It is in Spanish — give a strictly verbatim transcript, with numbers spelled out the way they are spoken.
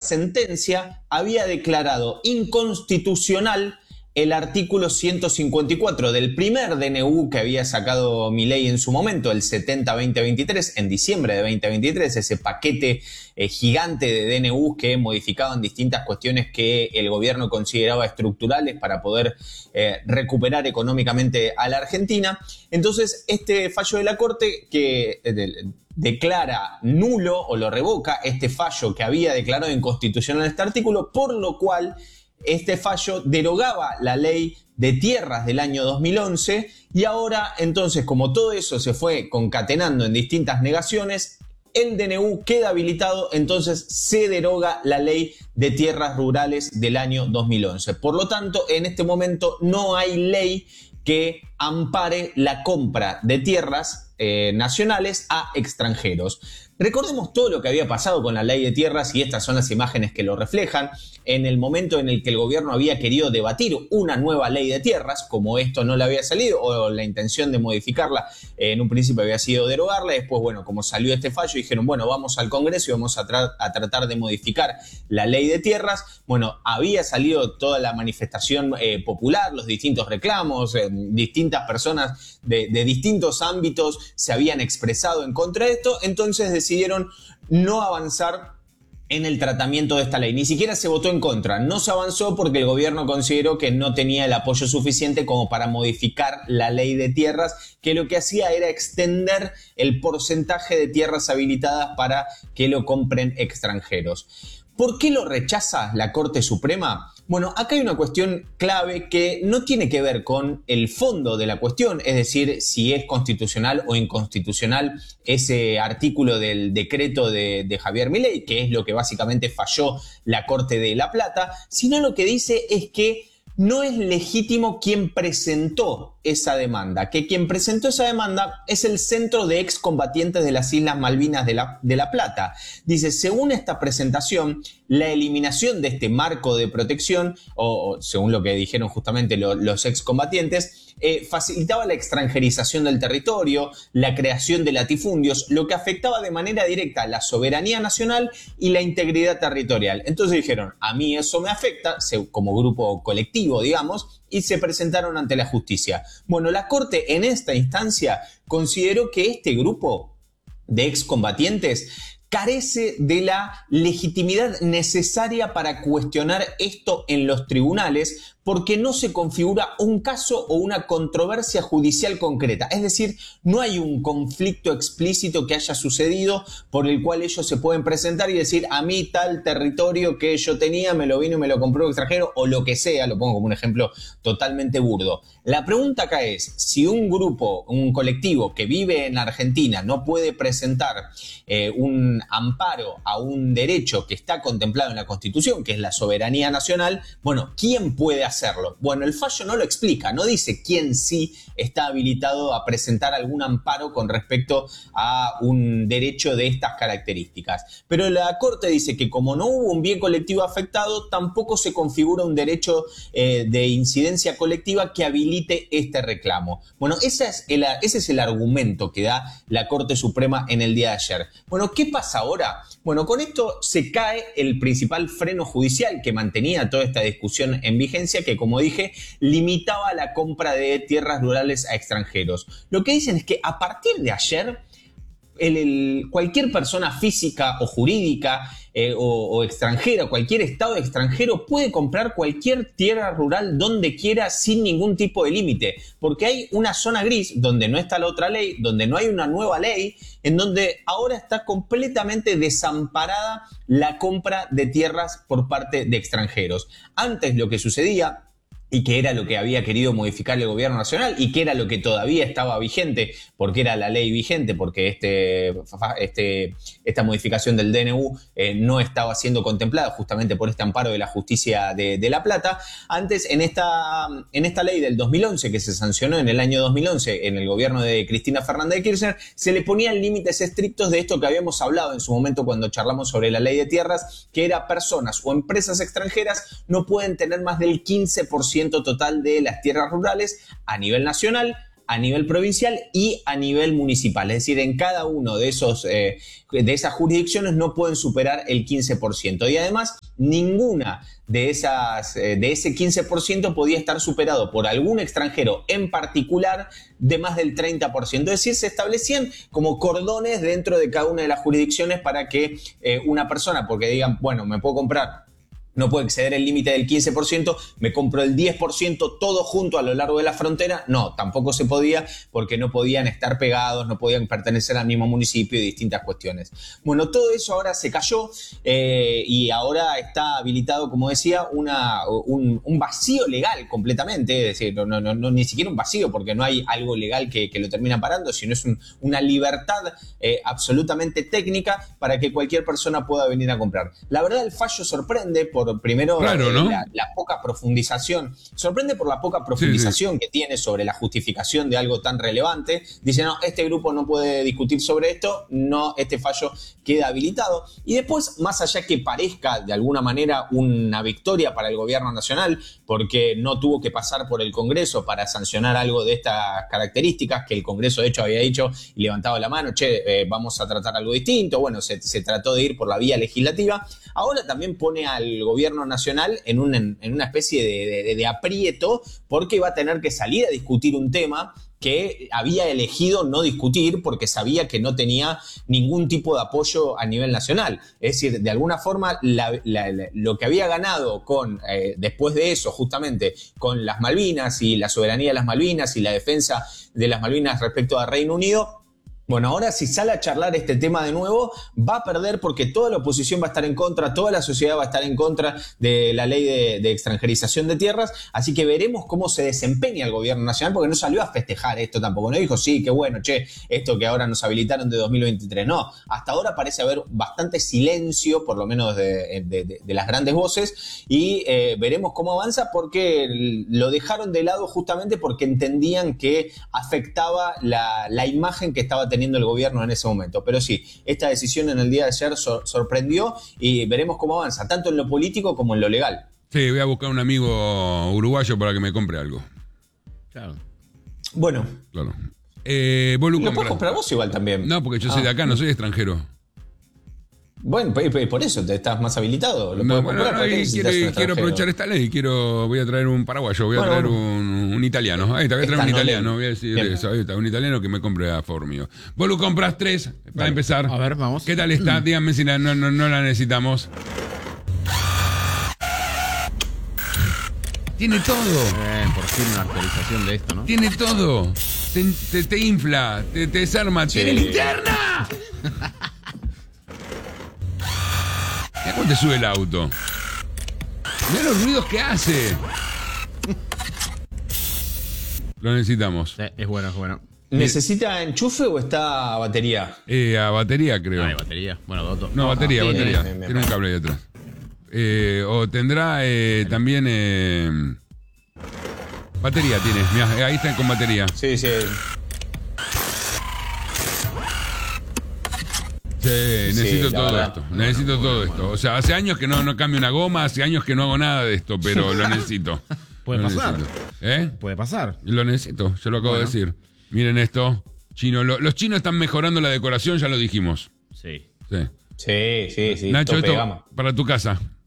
sentencia había declarado inconstitucional el artículo ciento cincuenta y cuatro del primer D N U que había sacado Milei en su momento, el setenta veinte veintitrés, en diciembre de veinte veintitrés, ese paquete eh, gigante de D N U que modificaban distintas cuestiones que el gobierno consideraba estructurales para poder eh, recuperar económicamente a la Argentina. Entonces, este fallo de la Corte que eh, de, declara nulo o lo revoca este fallo que había declarado inconstitucional este artículo, por lo cual este fallo derogaba la ley de tierras del año dos mil once y ahora, entonces, como todo eso se fue concatenando en distintas negaciones, el D N U queda habilitado, entonces se deroga la ley de tierras rurales del año dos mil once. Por lo tanto, en este momento no hay ley que ampare la compra de tierras eh, nacionales a extranjeros. Recordemos todo lo que había pasado con la ley de tierras y estas son las imágenes que lo reflejan. En el momento en el que el gobierno había querido debatir una nueva ley de tierras, como esto no le había salido, o la intención de modificarla eh, en un principio había sido derogarla, después, bueno, como salió este fallo, dijeron, bueno, vamos al Congreso y vamos a, tra a tratar de modificar la ley de tierras. Bueno, había salido toda la manifestación eh, popular, los distintos reclamos, eh, distintas personas de, de distintos ámbitos se habían expresado en contra de esto, entonces decidieron no avanzar en el tratamiento de esta ley. Ni siquiera se votó en contra. No se avanzó porque el gobierno consideró que no tenía el apoyo suficiente como para modificar la ley de tierras, que lo que hacía era extender el porcentaje de tierras habilitadas para que lo compren extranjeros. ¿Por qué lo rechaza la Corte Suprema? Bueno, acá hay una cuestión clave que no tiene que ver con el fondo de la cuestión, es decir, si es constitucional o inconstitucional ese artículo del decreto de, de Javier Milei, que es lo que básicamente falló la Corte de La Plata, sino lo que dice es que no es legítimo quien presentó esa demanda, que quien presentó esa demanda es el Centro de Excombatientes de las Islas Malvinas de la, de la Plata. Dice, según esta presentación, la eliminación de este marco de protección, o, o según lo que dijeron justamente lo, los excombatientes, eh, facilitaba la extranjerización del territorio, la creación de latifundios, lo que afectaba de manera directa la soberanía nacional y la integridad territorial. Entonces dijeron, a mí eso me afecta, como grupo colectivo, digamos, y se presentaron ante la justicia. Bueno, la Corte en esta instancia consideró que este grupo de excombatientes carece de la legitimidad necesaria para cuestionar esto en los tribunales porque no se configura un caso o una controversia judicial concreta. Es decir, no hay un conflicto explícito que haya sucedido por el cual ellos se pueden presentar y decir a mí tal territorio que yo tenía me lo vino y me lo compró un extranjero o lo que sea, lo pongo como un ejemplo totalmente burdo. La pregunta acá es, si un grupo, un colectivo que vive en Argentina no puede presentar eh, un amparo a un derecho que está contemplado en la Constitución, que es la soberanía nacional, bueno, ¿quién puede hacerlo? Bueno, el fallo no lo explica, no dice quién sí está habilitado a presentar algún amparo con respecto a un derecho de estas características. Pero la Corte dice que como no hubo un bien colectivo afectado, tampoco se configura un derecho eh, de incidencia colectiva que habilite este reclamo. Bueno, ese es, el, ese es el argumento que da la Corte Suprema en el día de ayer. Bueno, ¿qué pasa ahora? Bueno, con esto se cae el principal freno judicial que mantenía toda esta discusión en vigencia, que como dije, limitaba la compra de tierras rurales a extranjeros. Lo que dicen es que a partir de ayer, el, el, cualquier persona física o jurídica eh, o, o extranjera, cualquier estado extranjero puede comprar cualquier tierra rural donde quiera sin ningún tipo de límite, porque hay una zona gris donde no está la otra ley, donde no hay una nueva ley, en donde ahora está completamente desamparada la compra de tierras por parte de extranjeros. Antes lo que sucedía, y que era lo que había querido modificar el gobierno nacional y que era lo que todavía estaba vigente, porque era la ley vigente, porque este, este, esta modificación del D N U eh, no estaba siendo contemplada justamente por este amparo de la justicia de, de La Plata. Antes, en esta, en esta ley del dos mil once, que se sancionó en el año dos mil once en el gobierno de Cristina Fernández de Kirchner, se le ponían límites estrictos de esto que habíamos hablado en su momento cuando charlamos sobre la ley de tierras, que era personas o empresas extranjeras no pueden tener más del quince por ciento total de las tierras rurales a nivel nacional, a nivel provincial y a nivel municipal. Es decir, en cada uno de esos eh, de esas jurisdicciones no pueden superar el quince por ciento. Y además, ninguna de, esas, eh, de ese quince por ciento podía estar superado por algún extranjero en particular de más del treinta por ciento. Es decir, se establecían como cordones dentro de cada una de las jurisdicciones para que eh, una persona, porque digan, bueno, me puedo comprar, no puedo exceder el límite del quince por ciento, me compro el diez por ciento todo junto a lo largo de la frontera. No, tampoco se podía porque no podían estar pegados, no podían pertenecer al mismo municipio y distintas cuestiones. Bueno, todo eso ahora se cayó eh, y ahora está habilitado, como decía, una, un, un vacío legal completamente, es decir, no, no, no, ni siquiera un vacío porque no hay algo legal que, que lo termina parando, sino es un, una libertad eh, absolutamente técnica para que cualquier persona pueda venir a comprar. La verdad, el fallo sorprende por Por primero claro, ¿no? la, la poca profundización, sorprende por la poca profundización sí, sí. que tiene sobre la justificación de algo tan relevante. Dice, no, este grupo no puede discutir sobre esto, no, este fallo queda habilitado. Y después, más allá que parezca de alguna manera una victoria para el gobierno nacional, porque no tuvo que pasar por el Congreso para sancionar algo de estas características, que el Congreso de hecho había dicho y levantado la mano, che, eh, vamos a tratar algo distinto, bueno, se, se trató de ir por la vía legislativa. Ahora también pone al gobierno nacional en, un, en una especie de, de, de aprieto porque va a tener que salir a discutir un tema que había elegido no discutir porque sabía que no tenía ningún tipo de apoyo a nivel nacional. Es decir, de alguna forma la, la, la, lo que había ganado con eh, después de eso, justamente con las Malvinas y la soberanía de las Malvinas y la defensa de las Malvinas respecto al Reino Unido, bueno, ahora si sale a charlar este tema de nuevo, va a perder porque toda la oposición va a estar en contra, toda la sociedad va a estar en contra de la ley de, de extranjerización de tierras, así que veremos cómo se desempeña el gobierno nacional, porque no salió a festejar esto tampoco, no dijo, sí, qué bueno, che, esto que ahora nos habilitaron de dos mil veintitrés, no, hasta ahora parece haber bastante silencio, por lo menos de, de, de, de las grandes voces, y eh, veremos cómo avanza, porque lo dejaron de lado justamente porque entendían que afectaba la, la imagen que estaba teniendo el gobierno en ese momento. Pero sí, esta decisión en el día de ayer sor- sorprendió y veremos cómo avanza, tanto en lo político como en lo legal. Sí, voy a buscar un amigo uruguayo para que me compre algo. Claro. Bueno. Claro. Eh, ¿vos lo, ¿Lo puedes comprar vos igual también? No, porque yo ah. soy de acá, no soy extranjero. Bueno, por eso te estás más habilitado. Lo no, bueno, no, y quiero, quiero aprovechar esta ley. Quiero, voy a traer un paraguayo, voy a bueno, traer un, un italiano. Ahí está, voy a traer un italiano. Voy a decir eso, ahí está, un italiano que me compre a favor mío. Vos lo compras tres para vale. empezar. A ver, vamos. ¿Qué tal está? Díganme si la, no, no, no la necesitamos. Tiene todo. Eh, por fin una actualización de esto, ¿no? Tiene todo. Te, te, te infla, te, te desarma. Sí. ¡Tiene linterna! Mirá cómo te sube el auto. Mirá los ruidos que hace. Lo necesitamos. Sí, es bueno, es bueno. ¿Necesita enchufe o está a batería? Eh, a batería, creo. No hay batería. Bueno, dos. No, batería, ah, sí, batería. Bien, bien, Tiene un cable ahí atrás. Eh, o tendrá eh, también... Eh, batería tiene. Mirá, ahí está con batería. Sí, sí. Sí, necesito sí, todo verdad. esto. Necesito bueno, todo bueno, esto. Bueno. O sea, hace años que no, no cambio una goma, hace años que no hago nada de esto, pero lo necesito. Puede lo pasar. Necesito. ¿Eh? Puede pasar. Lo necesito, yo lo acabo bueno. de decir. Miren esto. Chino, lo, los chinos están mejorando la decoración, ya lo dijimos. Sí. Sí, sí, sí. sí Nacho, esto gama. para tu casa.